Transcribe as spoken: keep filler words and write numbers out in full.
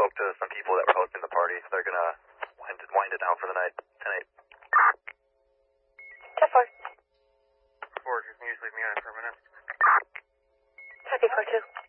spoke to some people that were hosting the party. They're gonna wind it, wind it down for the night tonight. ten four. Four, can you just leave me on for a minute? Copy four two.